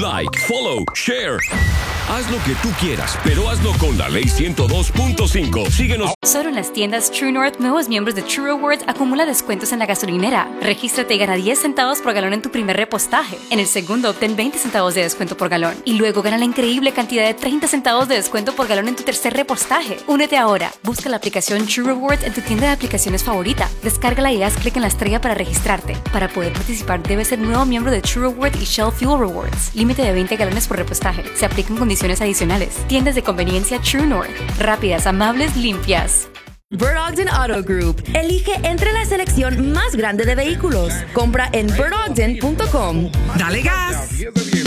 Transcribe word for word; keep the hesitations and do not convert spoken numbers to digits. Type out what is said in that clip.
like, follow, share. Haz lo que tú quieras, pero hazlo con la ley ciento dos punto cinco. Síguenos. Solo en las tiendas True North, nuevos miembros de True Rewards acumula descuentos en la gasolinera. Regístrate y gana diez centavos por galón en tu primer repostaje. En el segundo, obtén veinte centavos de descuento por galón. Y luego gana la increíble cantidad de treinta centavos de descuento por galón en tu tercer repostaje. Únete ahora. Busca la aplicación True Rewards en tu tienda de aplicaciones favorita. Descárgala y haz clic en la estrella para registrarte. Para poder participar, debes ser nuevo miembro de True Rewards y Shell Fuel Rewards. Límite de veinte galones por repostaje. Se aplican condiciones adicionales. Tiendas de conveniencia True North. Rápidas, amables, limpias. Bird Ogden Auto Group. Elige entre la selección más grande de vehículos. Compra en bird ogden punto com. ¡Dale gas!